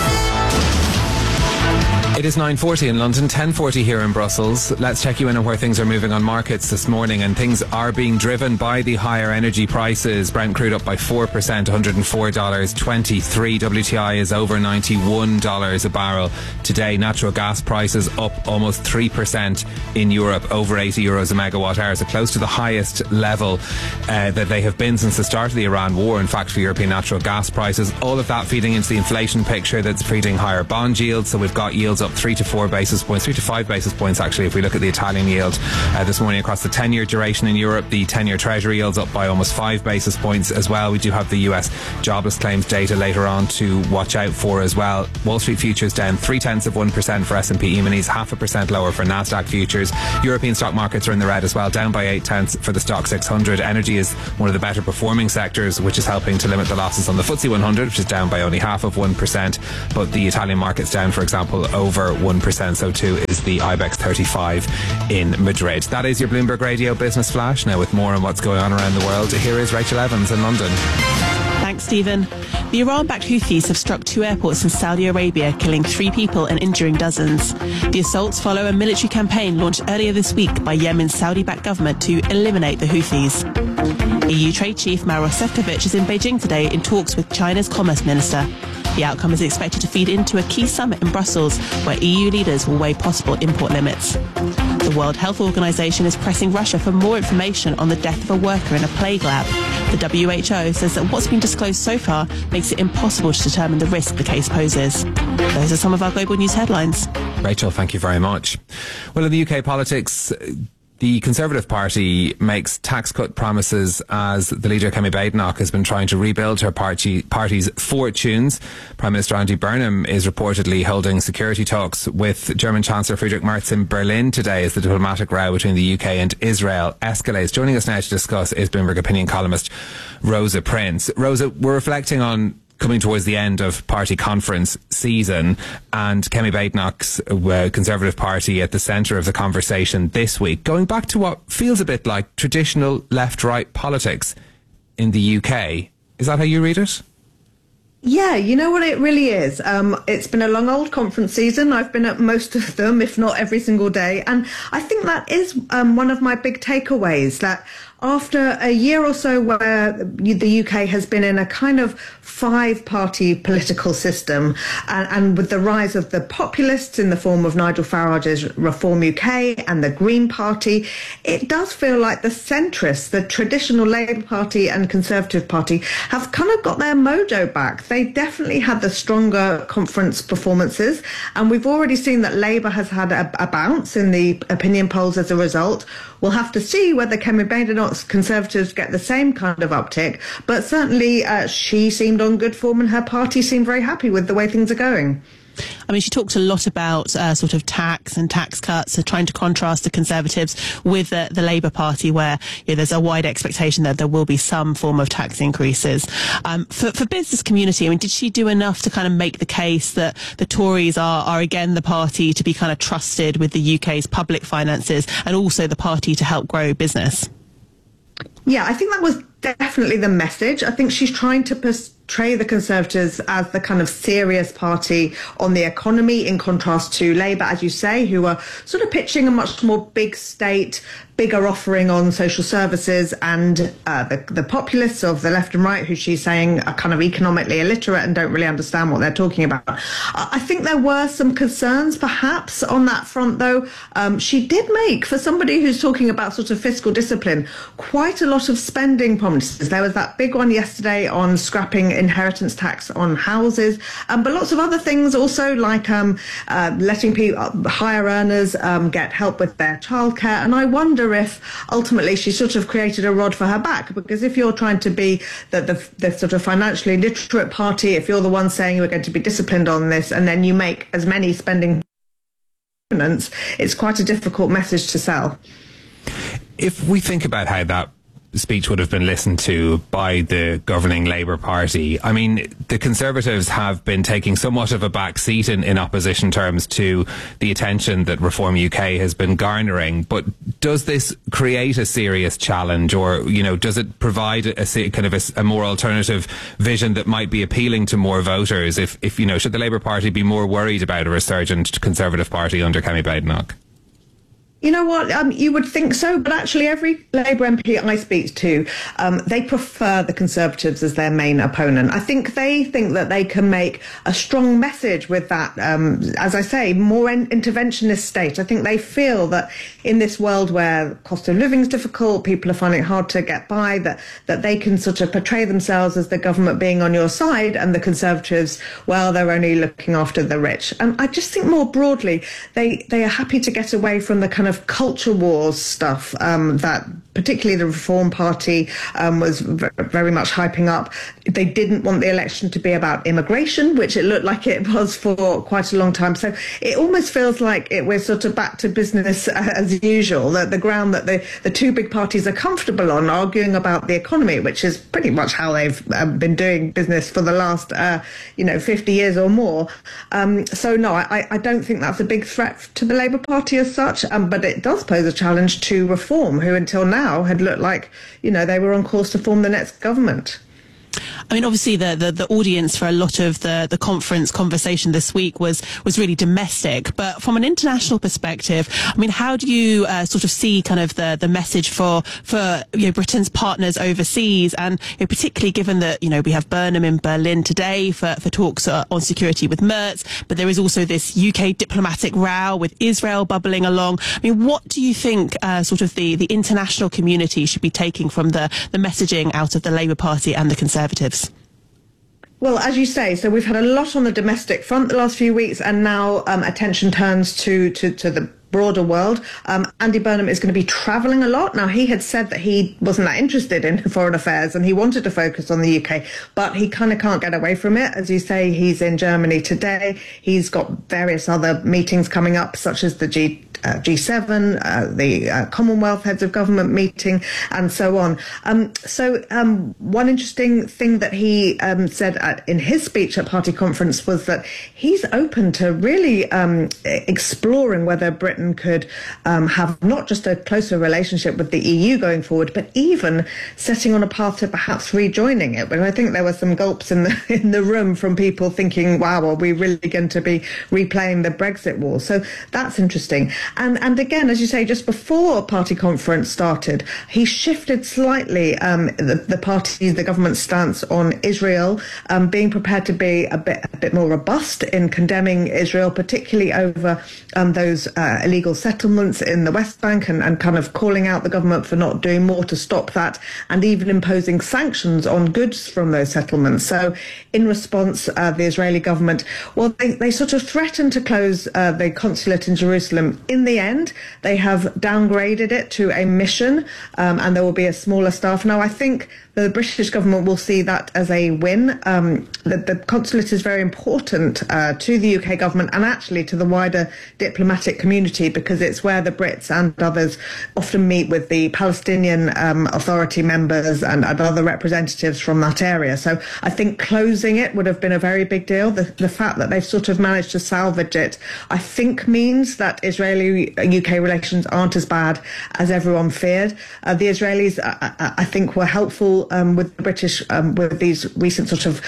It is nine forty in London, ten forty here in Brussels. Let's check you in on where things are moving on markets this morning, and things are being driven by the higher energy prices. Brent crude up by four percent, one hundred four dollars twenty-three. W T I is over ninety-one dollars a barrel today. Natural gas prices up almost three percent in Europe, over eighty euros a megawatt hour, so close to the highest level uh, that they have been since the start of the Iran war, in fact, for European natural gas prices. All of that feeding into the inflation picture that's feeding higher bond yields, so we've got yields up three to four basis points, three to five basis points actually if we look at the Italian yield uh, this morning across the ten-year duration in Europe. The ten-year Treasury yields up by almost five basis points as well. We do have the U S jobless claims data later on to watch out for as well. Wall Street futures down three tenths of one percent for S and P E-minis, half a percent lower for Nasdaq futures. European stock markets are in the red as well, down by eight tenths for the Stock six hundred. Energy is one of the better performing sectors, which is helping to limit the losses on the F T S E one hundred, which is down by only half of one percent, but the Italian market's down, for example, over one percent. So too is the IBEX thirty-five in Madrid. That is your Bloomberg Radio Business Flash. Now with more on what's going on around the world, here is Rachel Evans in London. Thanks, Stephen. The Iran-backed Houthis have struck two airports in Saudi Arabia, killing three people and injuring dozens. The assaults follow a military campaign launched earlier this week by Yemen's Saudi-backed government to eliminate the Houthis. E U Trade Chief Maros Sefcovic is in Beijing today in talks with China's Commerce Minister. The outcome is expected to feed into a key summit in Brussels, where E U leaders will weigh possible import limits. The World Health Organization is pressing Russia for more information on the death of a worker in a plague lab. The W H O says that what's been disclosed so far makes it impossible to determine the risk the case poses. Those are some of our global news headlines. Rachel, thank you very much. Well, in the U K politics, the Conservative Party makes tax cut promises as the leader, Kemi Badenoch, has been trying to rebuild her party, party's fortunes. Prime Minister Andy Burnham is reportedly holding security talks with German Chancellor Friedrich Merz in Berlin today as the diplomatic row between the U K and Israel escalates. Joining us now to discuss is Bloomberg opinion columnist Rosa Prince. Rosa, we're reflecting on coming towards the end of party conference season, and Kemi Badenoch's uh, Conservative Party at the centre of the conversation this week, going back to what feels a bit like traditional left-right politics in the U K. Is that how you read it? Yeah, you know what it really is. Um, it's been a long old conference season. I've been at most of them, if not every single day. And I think that is um, one of my big takeaways, that after a year or so where the U K has been in a kind of five-party political system, and, and with the rise of the populists in the form of Nigel Farage's Reform U K and the Green Party, it does feel like the centrists, the traditional Labour Party and Conservative Party, have kind of got their mojo back. They definitely had the stronger conference performances, and we've already seen that Labour has had a, a bounce in the opinion polls as a result. We'll have to see whether Kemi Badenoch's Conservatives get the same kind of uptick, but certainly uh, she seemed on good form and her party seemed very happy with the way things are going. I mean, she talked a lot about uh, sort of tax and tax cuts, so trying to contrast the Conservatives with uh, the Labour Party, where you know, there's a wide expectation that there will be some form of tax increases. Um, for, for business community, I mean, did she do enough to kind of make the case that the Tories are, are again the party to be kind of trusted with the U K's public finances, and also the party to help grow business? Yeah, I think that was definitely the message. I think she's trying to portray the Conservatives as the kind of serious party on the economy, in contrast to Labour, as you say, who are sort of pitching a much more big state, bigger offering on social services, and uh, the, the populists of the left and right, who she's saying are kind of economically illiterate and don't really understand what they're talking about. I think there were some concerns perhaps on that front, though. Um, she did make, for somebody who's talking about sort of fiscal discipline, quite a lot of spending promises. There was that big one yesterday on scrapping inheritance tax on houses, um, but lots of other things also, like um, uh, letting people, higher earners um, get help with their childcare. And I wonder if ultimately she sort of created a rod for her back, because if you're trying to be the, the, the sort of financially literate party, if you're the one saying you're going to be disciplined on this, and then you make as many spending it's quite a difficult message to sell. If we think about how that speech would have been listened to by the governing Labour Party. I mean, the Conservatives have been taking somewhat of a back seat in, in opposition terms to the attention that Reform U K has been garnering. But does this create a serious challenge, or, you know, does it provide a, a kind of a, a more alternative vision that might be appealing to more voters? If, if you know, should the Labour Party be more worried about a resurgent Conservative Party under Kemi Badenoch? You know what, um, you would think so, but actually every Labour M P I speak to, um, they prefer the Conservatives as their main opponent. I think they think that they can make a strong message with that, um, as I say, more in- interventionist state. I think they feel that in this world where cost of living is difficult, people are finding it hard to get by, that, that they can sort of portray themselves as the government being on your side, and the Conservatives, well, they're only looking after the rich. And I just think more broadly, they, they are happy to get away from the kind of culture wars stuff um, that particularly the Reform Party um, was v- very much hyping up. They didn't want the election to be about immigration, which it looked like it was for quite a long time. So it almost feels like it, we're sort of back to business as usual, that the ground that the, the two big parties are comfortable on, arguing about the economy, which is pretty much how they've um, been doing business for the last, uh, you know, fifty years or more. Um, so no, I, I don't think that's a big threat to the Labour Party as such, um, but it does pose a challenge to Reform, who until now had looked like, you know, they were on course to form the next government. I mean, obviously, the, the, the audience for a lot of the, the conference conversation this week was was really domestic. But from an international perspective, I mean, how do you uh, sort of see kind of the, the message for for you know, Britain's partners overseas, and you know, particularly given that you know we have Burnham in Berlin today for for talks uh, on security with Merz, but there is also this U K diplomatic row with Israel bubbling along. I mean, what do you think uh, sort of the, the international community should be taking from the, the messaging out of the Labour Party and the Conservatives? Well, as you say, so we've had a lot on the domestic front the last few weeks, and now um, attention turns to, to, to the broader world. Um, Andy Burnham is going to be travelling a lot. Now, he had said that he wasn't that interested in foreign affairs and he wanted to focus on the U K, but he kind of can't get away from it. As you say, he's in Germany today. He's got various other meetings coming up, such as the G Uh, G seven, uh, the uh, Commonwealth Heads of Government meeting, and so on. Um, so um, one interesting thing that he um, said at, in his speech at party conference was that he's open to really um, exploring whether Britain could um, have not just a closer relationship with the E U going forward, but even setting on a path to perhaps rejoining it. But I think there were some gulps in the in the room from people thinking, wow, are we really going to be replaying the Brexit war? So that's interesting. And and again, as you say, just before party conference started, he shifted slightly um, the, the party, the government's stance on Israel, um, being prepared to be a bit a bit more robust in condemning Israel, particularly over um, those uh, illegal settlements in the West Bank, and, and kind of calling out the government for not doing more to stop that, and even imposing sanctions on goods from those settlements. So in response, uh, the Israeli government, well, they, they sort of threatened to close uh, the consulate in Jerusalem. In the end, they have downgraded it to a mission, um, and there will be a smaller staff. Now, I think the British government will see that as a win. Um, the, the consulate is very important uh, to the U K government and actually to the wider diplomatic community, because it's where the Brits and others often meet with the Palestinian um, Authority members and, and other representatives from that area. So I think closing it would have been a very big deal. The, the fact that they've sort of managed to salvage it, I think, means that Israeli-U K relations aren't as bad as everyone feared. Uh, the Israelis, I, I think, were helpful Um, with the British, um, with these recent sort of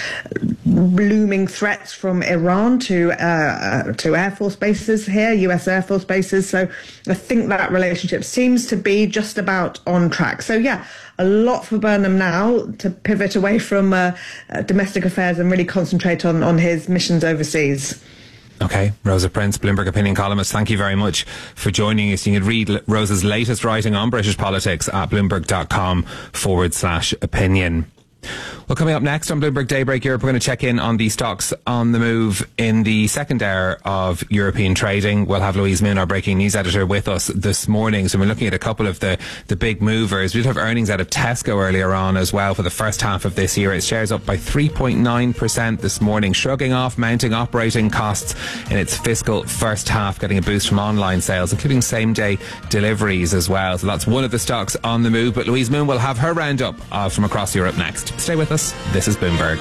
looming threats from Iran to uh, uh, to Air Force bases here, U S Air Force bases. So I think that relationship seems to be just about on track. So yeah, a lot for Burnham now to pivot away from uh, uh, domestic affairs and really concentrate on, on his missions overseas. Okay, Rosa Prince, Bloomberg opinion columnist, thank you very much for joining us. You can read Rosa's latest writing on British politics at bloomberg.com forward slash opinion. Well, coming up next on Bloomberg Daybreak Europe, we're going to check in on the stocks on the move in the second hour of European trading. We'll have Louise Moon, our breaking news editor, with us this morning. So we're looking at a couple of the, the big movers. We did have earnings out of Tesco earlier on as well for the first half of this year. Its shares up by three point nine percent this morning, shrugging off mounting operating costs in its fiscal first half, getting a boost from online sales, including same-day deliveries as well. So that's one of the stocks on the move. But Louise Moon will have her roundup uh, from across Europe next. Stay with us. This is Bloomberg.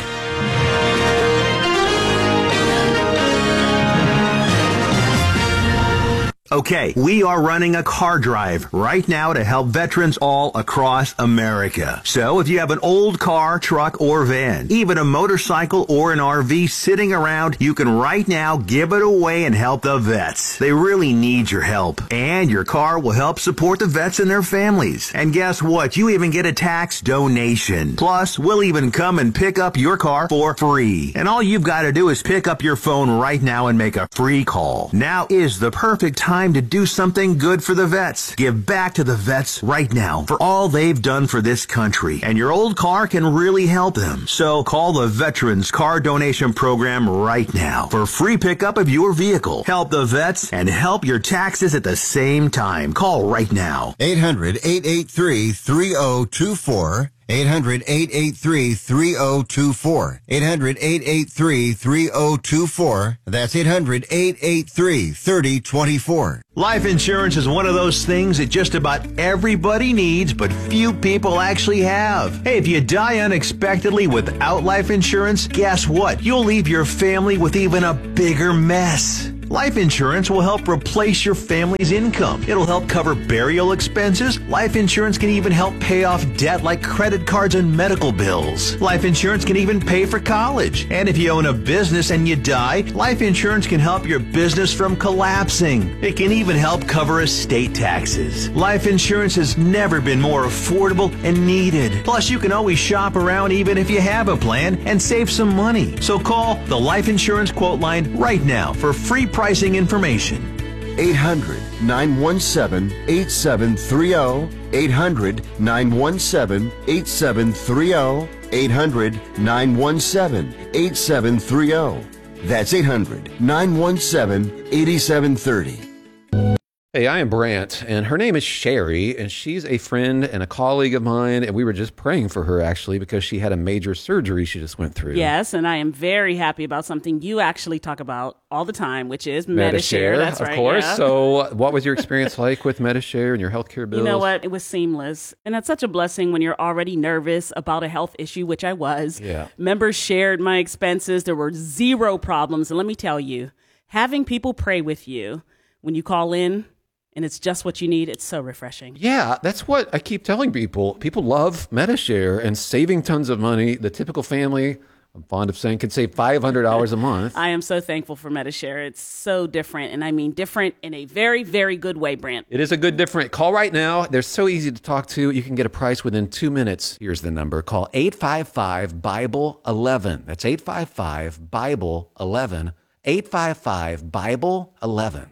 Okay, we are running a car drive right now to help veterans all across America. So if you have an old car, truck, or van, even a motorcycle or an R V sitting around, you can right now give it away and help the vets. They really need your help. And your car will help support the vets and their families. And guess what? You even get a tax donation. Plus, we'll even come and pick up your car for free. And all you've got to do is pick up your phone right now and make a free call. Now is the perfect time to do something good for the vets. Give back to the vets right now for all they've done for this country. And your old car can really help them. So call the Veterans Car Donation Program right now for free pickup of your vehicle. Help the vets and help your taxes at the same time. Call right now. eight hundred, eight eight three, three oh two four. eight hundred, eight eight three, three oh two four. eight hundred, eight eight three, three oh two four. That's eight hundred, eight eight three, three oh two four. Life insurance is one of those things that just about everybody needs, but few people actually have. Hey, if you die unexpectedly without life insurance, guess what? You'll leave your family with even a bigger mess. Life insurance will help replace your family's income. It'll help cover burial expenses. Life insurance can even help pay off debt like credit cards and medical bills. Life insurance can even pay for college. And if you own a business and you die, life insurance can help your business from collapsing. It can even help cover estate taxes. Life insurance has never been more affordable and needed. Plus, you can always shop around even if you have a plan and save some money. So call the Life Insurance Quote Line right now for free pricing information. eight hundred, nine one seven, eight seven three oh. eight hundred, nine one seven, eight seven three oh. eight hundred, nine one seven, eight seven three oh. That's eight hundred, nine one seven, eight seven three oh. Hey, I am Brant, and her name is Sherry, and she's a friend and a colleague of mine, and we were just praying for her, actually, because she had a major surgery she just went through. Yes, and I am very happy about something you actually talk about all the time, which is Medi-Share. Medi-Share, That's of right, course. yeah. So what was your experience like with Medi-Share and your healthcare bills? You know what? It was seamless. And that's such a blessing when you're already nervous about a health issue, which I was. Yeah. Members shared my expenses. There were zero problems. And let me tell you, having people pray with you when you call in, and it's just what you need, it's so refreshing. Yeah, that's what I keep telling people. People love Medi-Share and saving tons of money. The typical family, I'm fond of saying, can save five hundred dollars a month. I am so thankful for Medi-Share. It's so different, and I mean different in a very, very good way, Brant. It is a good different. Call right now. They're so easy to talk to. You can get a price within two minutes. Here's the number. Call eight five five, Bible eleven. That's eight five five, Bible eleven. eight five five, Bible eleven.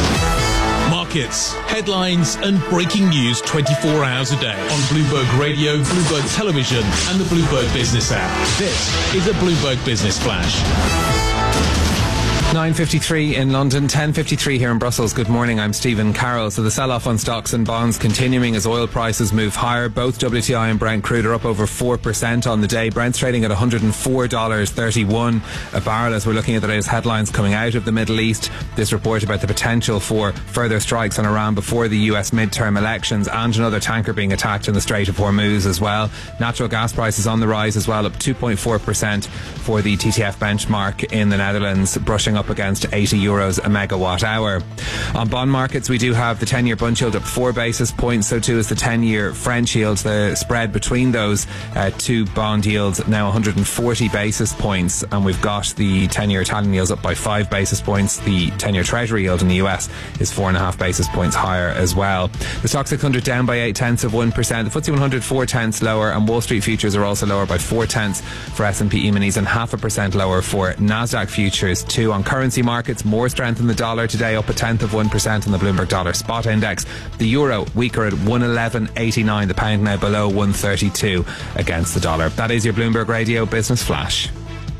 Markets, headlines, and breaking news twenty-four hours a day on Bloomberg Radio, Bloomberg Television, and the Bloomberg Business app. This is a Bloomberg Business Flash. nine fifty-three in London, ten fifty-three here in Brussels. Good morning, I'm Stephen Carroll. So the sell-off on stocks and bonds continuing as oil prices move higher. Both W T I and Brent crude are up over four percent on the day. Brent's trading at one hundred four dollars thirty-one a barrel as we're looking at the latest headlines coming out of the Middle East. This report about the potential for further strikes on Iran before the U S midterm elections, and another tanker being attacked in the Strait of Hormuz as well. Natural gas prices on the rise as well, up two point four percent for the T T F benchmark in the Netherlands, brushing up against eighty euros a megawatt hour. On bond markets, we do have the ten-year bund yield up four basis points, so too is the ten-year French yield. The spread between those uh, two bond yields now one hundred forty basis points, and we've got the ten-year Italian yields up by five basis points. The ten-year Treasury yield in the U S is four and a half basis points higher as well. The Stoxx six hundred down by eight tenths of one percent. The F T S E one hundred four tenths lower, and Wall Street futures are also lower by four tenths for S and P E-minis and half a percent lower for Nasdaq futures, two on currency markets, more strength in the dollar today, up a tenth of one percent on the Bloomberg Dollar Spot Index. The euro weaker at one eleven eighty-nine. The pound now below one thirty-two against the dollar. That is your Bloomberg Radio Business Flash.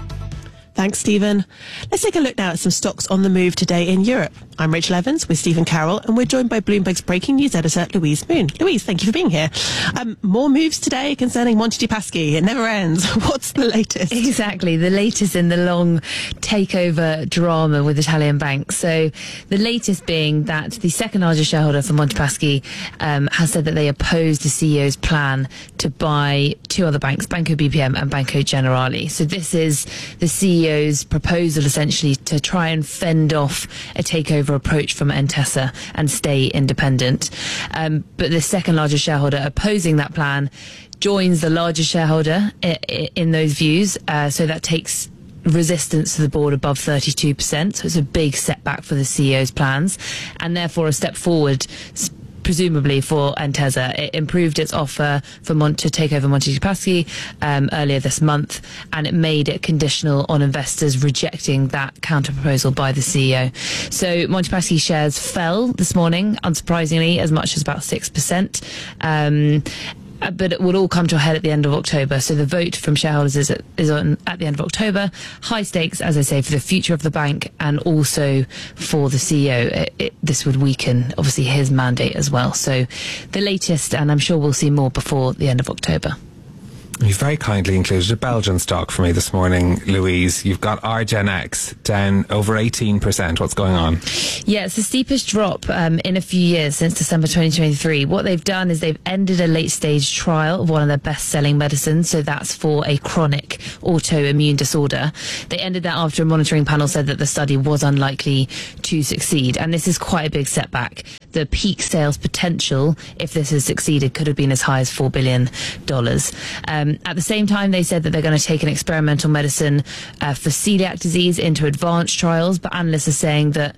Thanks, Stephen. Let's take a look now at some stocks on the move today in Europe. I'm Rachel Evans with Stephen Carroll, and we're joined by Bloomberg's breaking news editor, Louise Moon. Louise, thank you for being here. Um, more moves today concerning Monte dei Paschi. It never ends. What's the latest? Exactly, the latest in the long takeover drama with Italian banks. So the latest being that the second largest shareholder for Monte dei Paschi um, has said that they oppose the C E O's plan to buy two other banks, Banco B P M and Banco Generali. So this is the C E O's proposal essentially to try and fend off a takeover approach from Intesa and stay independent. Um, but the second largest shareholder opposing that plan joins the largest shareholder I- I- in those views. Uh, so that takes resistance to the board above thirty-two percent. So it's a big setback for the C E O's plans, and therefore a step forward presumably for Intesa. It improved its offer for Mon- to take over Monte dei Paschi um, earlier this month, and it made it conditional on investors rejecting that counter proposal by the C E O. So Monte dei Paschi shares fell this morning, unsurprisingly, as much as about six percent. Um, but it will all come to a head at the end of October. So the vote from shareholders is at, is on at the end of October. High stakes, as I say, for the future of the bank and also for the C E O. It, it, this would weaken, obviously, his mandate as well. So the latest, and I'm sure we'll see more before the end of October. You've very kindly included a Belgian stock for me this morning, Louise. You've got Argenex down over eighteen percent. What's going on? Yeah, it's the steepest drop um, in a few years since December twenty twenty-three. What they've done is they've ended a late-stage trial of one of their best-selling medicines, so that's for a chronic autoimmune disorder. They ended that after a monitoring panel said that the study was unlikely to succeed, and this is quite a big setback. The peak sales potential, if this has succeeded, could have been as high as four billion dollars. Um, at the same time, they said that they're going to take an experimental medicine uh, for celiac disease into advanced trials, but analysts are saying that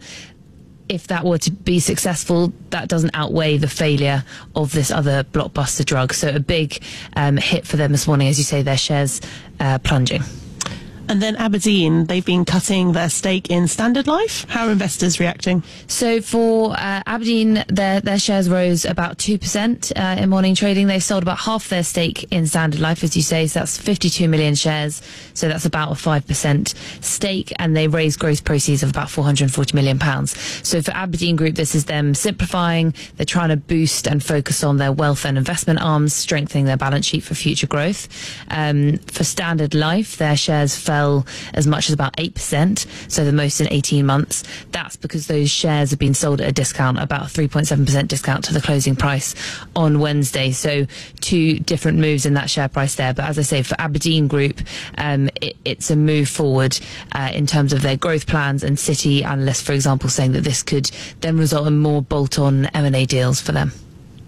if that were to be successful, that doesn't outweigh the failure of this other blockbuster drug. So a big um, hit for them this morning, as you say, their shares uh, plunging. And then Aberdeen, they've been cutting their stake in Standard Life. How are investors reacting? So for uh, Aberdeen, their their shares rose about two percent uh, in morning trading. They've sold about half their stake in Standard Life, as you say. So that's fifty-two million shares. So that's about a five percent stake. And they raised gross proceeds of about four hundred forty million pounds. So for Aberdeen Group, this is them simplifying. They're trying to boost and focus on their wealth and investment arms, strengthening their balance sheet for future growth. Um, for Standard Life, their shares fell as much as about eight percent, so the most in eighteen months. That's because those shares have been sold at a discount, about a three point seven percent discount to the closing price on Wednesday. So two different moves in that share price there. But as I say, for Aberdeen Group, um, it, it's a move forward uh, in terms of their growth plans, and Citi analysts, for example, saying that this could then result in more bolt-on M and A deals for them.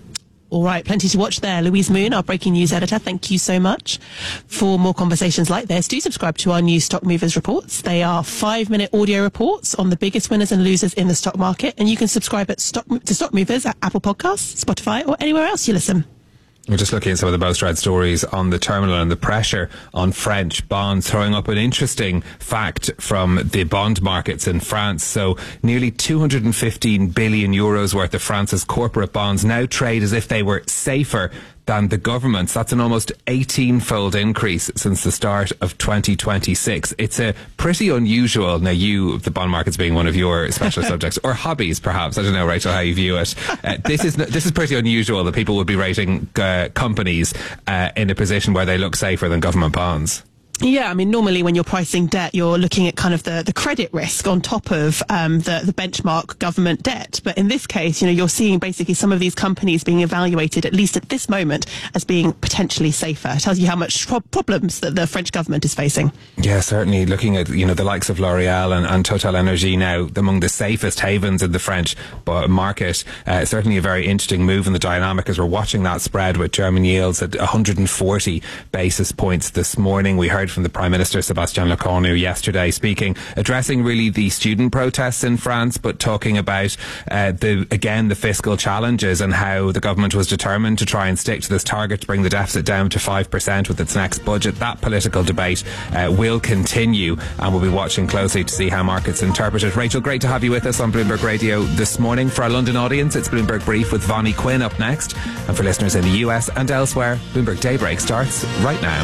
All right, plenty to watch there. Louise Moon, our breaking news editor, thank you so much. For more conversations like this, do subscribe to our new Stock Movers reports. They are five-minute audio reports on the biggest winners and losers in the stock market, and you can subscribe at stock, to Stock Movers at Apple Podcasts, Spotify, or anywhere else you listen. We're just looking at some of the most read stories on the terminal and the pressure on French bonds, throwing up an interesting fact from the bond markets in France. So nearly two hundred fifteen billion euros worth of France's corporate bonds now trade as if they were safer than the government's. That's an almost eighteen-fold increase since the start of twenty twenty-six. It's a pretty unusual, now you, the bond markets being one of your special subjects, or hobbies perhaps, I don't know, Rachel, how you view it. Uh, this is this is pretty unusual that people would be rating uh, companies uh, in a position where they look safer than government bonds. Yeah, I mean, normally when you're pricing debt, you're looking at kind of the, the credit risk on top of um, the, the benchmark government debt. But in this case, you know, you're seeing basically some of these companies being evaluated, at least at this moment, as being potentially safer. It tells you how much pro- problems that the French government is facing. Yeah, certainly. Looking at, you know, the likes of L'Oreal and, and Total Energy now among the safest havens in the French market. Uh, certainly a very interesting move in the dynamic as we're watching that spread with German yields at one hundred forty basis points this morning. We heard from the Prime Minister, Sébastien Lecornu, yesterday, speaking, addressing really the student protests in France, but talking about, uh, the again, the fiscal challenges and how the government was determined to try and stick to this target to bring the deficit down to five percent with its next budget. That political debate uh, will continue, and we'll be watching closely to see how markets interpret it. Rachel, great to have you with us on Bloomberg Radio this morning. For our London audience, it's Bloomberg Brief with Vonnie Quinn up next. And for listeners in the U S and elsewhere, Bloomberg Daybreak starts right now.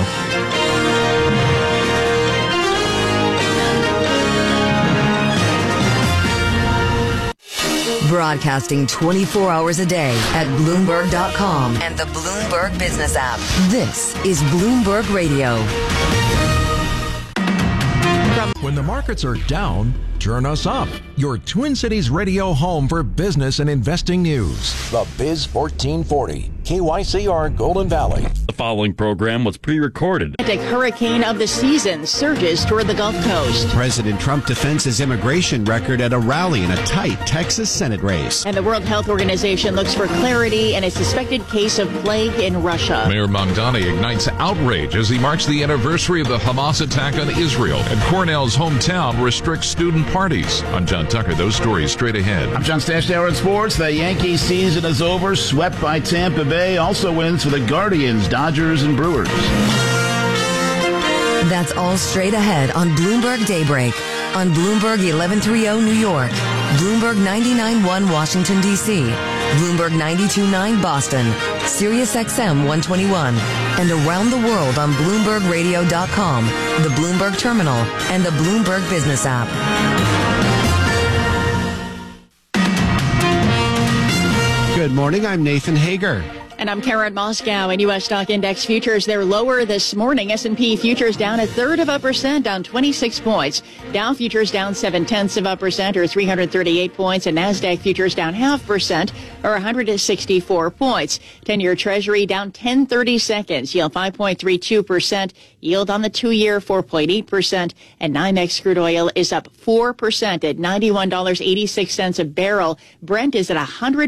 Broadcasting twenty-four hours a day at Bloomberg dot com and the Bloomberg Business app. This is Bloomberg Radio. When the markets are down, turn us up. Your Twin Cities radio home for business and investing news. The Biz fourteen forty, K Y C R Golden Valley. The following program was pre-recorded. Atlantic hurricane of the season surges toward the Gulf Coast. President Trump defends his immigration record at a rally in a tight Texas Senate race. And the World Health Organization looks for clarity in a suspected case of plague in Russia. Mayor Mamdani ignites outrage as he marks the anniversary of the Hamas attack on Israel. And Cornell's hometown restricts student parties. I'm John Tucker. Those stories straight ahead. I'm John Stashdauer in sports. The Yankees season is over, swept by Tampa Bay. Also wins for the Guardians, Dodgers, and Brewers. That's all straight ahead on Bloomberg Daybreak. On Bloomberg eleven thirty New York, Bloomberg ninety-nine point one Washington, D C, Bloomberg ninety-two point nine Boston, Sirius X M one twenty-one, and around the world on Bloomberg Radio dot com, the Bloomberg Terminal, and the Bloomberg Business app. Good morning, I'm Nathan Hager. And I'm Karen Moscow. In U S stock index futures, they're lower this morning. S and P futures down a third of a percent, down twenty-six points. Dow futures down seven tenths of a percent, or three hundred thirty-eight points. And NASDAQ futures down half percent, or one hundred sixty-four points. ten-year Treasury down ten thirty-seconds, yield five point three two percent. Yield on the two-year four point eight percent. And NYMEX crude oil is up four percent at ninety-one dollars and eighty-six cents a barrel. Brent is at one hundred